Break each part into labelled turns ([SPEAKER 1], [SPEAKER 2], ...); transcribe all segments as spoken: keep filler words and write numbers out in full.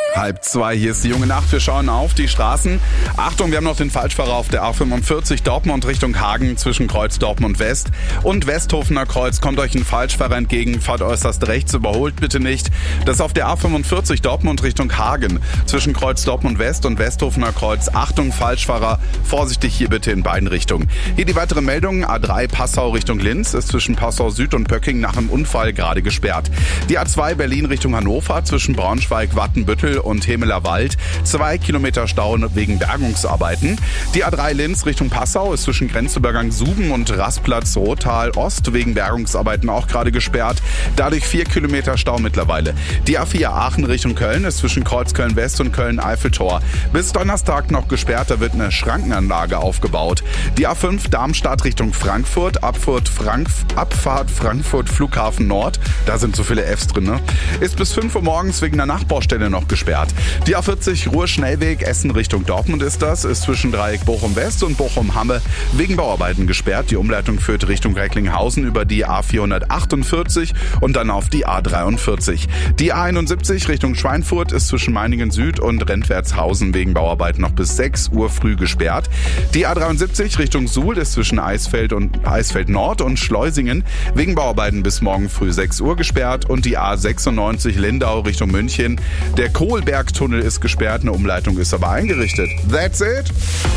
[SPEAKER 1] Halb zwei, hier ist die junge Nacht. Wir schauen auf die Straßen. Achtung, wir haben noch den Falschfahrer auf der A fünfundvierzig Dortmund Richtung Hagen zwischen Kreuz Dortmund West und Westhofener Kreuz. Kommt euch ein Falschfahrer entgegen, fahrt äußerst rechts, überholt bitte nicht. Das ist auf der A fünfundvierzig Dortmund Richtung Hagen zwischen Kreuz Dortmund West und Westhofener Kreuz. Achtung, Falschfahrer, vorsichtig hier bitte in beiden Richtungen. Hier die weitere Meldung. A drei Passau Richtung Linz ist zwischen Passau Süd und Pöcking nach einem Unfall gerade gesperrt. Die A zwei Berlin Richtung Hannover zwischen Braunschweig, Wattenbüttel und Hemeler Wald. Zwei Kilometer Stau wegen Bergungsarbeiten. Die A drei Linz Richtung Passau ist zwischen Grenzübergang Suben und Rastplatz Rottal Ost wegen Bergungsarbeiten auch gerade gesperrt. Dadurch vier Kilometer Stau mittlerweile. Die A vier Aachen Richtung Köln ist zwischen Kreuz Köln West und Köln Eiffeltor bis Donnerstag noch gesperrt. Da wird eine Schrankenanlage aufgebaut. Die A fünf Darmstadt Richtung Frankfurt, Abfahrt, Frank, Abfahrt Frankfurt Flughafen Nord. Da sind so viele Fs drin, ne? Ist bis fünf Uhr morgens wegen der Nachbaustelle noch gesperrt. Die A vierzig Ruhr-Schnellweg Essen Richtung Dortmund ist das, ist zwischen Dreieck Bochum-West und Bochum-Hamme wegen Bauarbeiten gesperrt. Die Umleitung führt Richtung Recklinghausen über die A vierhundertachtundvierzig und dann auf die A dreiundvierzig. Die A einundsiebzig Richtung Schweinfurt ist zwischen Meiningen Süd und Rentwertshausen wegen Bauarbeiten noch bis sechs Uhr früh gesperrt. Die A dreiundsiebzig Richtung Suhl ist zwischen Eisfeld und Eisfeld Nord und Schleusingen wegen Bauarbeiten bis morgen früh sechs Uhr gesperrt. Und die A sechsundneunzig Lindau Richtung München. Der Kohlbergtunnel ist gesperrt, eine Umleitung ist aber eingerichtet. That's it.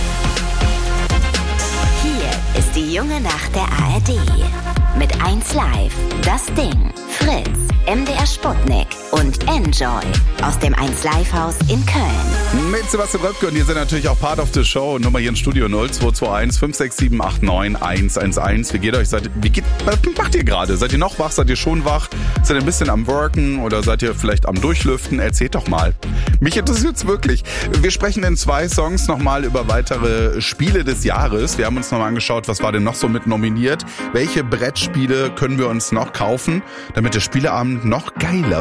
[SPEAKER 2] Hier ist die junge Nacht der A R D. Mit eins Live, das Ding, Fritz, M D R Sputnik und Enjoy aus dem eins Live Haus in Köln.
[SPEAKER 1] Mit Sebastian Röpke und ihr seid natürlich auch Part of the Show. Nummer hier im Studio null zwei zwei eins fünf sechs sieben acht neun eins eins eins. Wie geht euch? Seid, wie geht, was macht ihr gerade? Seid ihr noch wach? Seid ihr schon wach? Seid ihr ein bisschen am Worken oder seid ihr vielleicht am Durchlüften? Erzählt doch mal. Mich interessiert es wirklich. Wir sprechen in zwei Songs nochmal über weitere Spiele des Jahres. Wir haben uns nochmal angeschaut, was war denn noch so mit nominiert. Welche Brettspiele können wir uns noch kaufen, damit der Spieleabend noch geiler